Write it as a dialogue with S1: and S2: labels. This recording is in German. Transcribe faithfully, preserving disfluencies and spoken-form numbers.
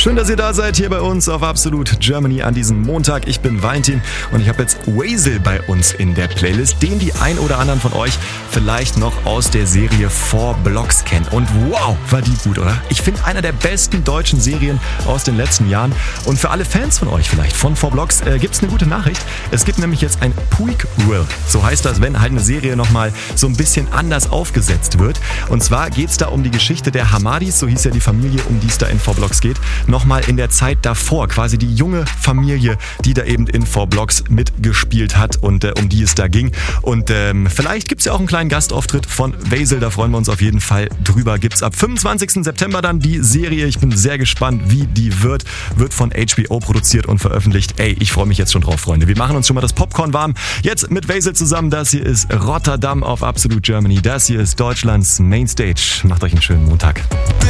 S1: Schön, dass ihr da seid hier bei uns auf Absolute Germany an diesem Montag. Ich bin Valentin und ich habe jetzt Wesel bei uns in der Playlist, den die ein oder anderen von euch vielleicht noch aus der Serie Four Blocks kennen. Und wow, war die gut, oder? Ich finde, einer der besten deutschen Serien aus den letzten Jahren. Und für alle Fans von euch vielleicht von Four Blocks äh, gibt es eine gute Nachricht. Es gibt nämlich jetzt ein Prequel. So heißt das, wenn halt eine Serie nochmal so ein bisschen anders aufgesetzt wird. Und zwar geht es da um die Geschichte der Hamadis, so hieß ja die Familie, um die es da in Four Blocks geht. Nochmal in der Zeit davor, quasi die junge Familie, die da eben in Four Blocks mitgespielt hat und äh, um die es da ging. Und ähm, vielleicht gibt es ja auch einen kleinen Gastauftritt von Wesel, da freuen wir uns auf jeden Fall drüber. Gibt es ab fünfundzwanzigsten September dann die Serie. Ich bin sehr gespannt, wie die wird. Wird von H B O produziert und veröffentlicht. Ey, ich freue mich jetzt schon drauf, Freunde. Wir machen uns schon mal das Popcorn warm. Jetzt mit Wesel zusammen. Das hier ist Rotterdam auf Absolute Germany. Das hier ist Deutschlands Mainstage. Macht euch einen schönen Montag.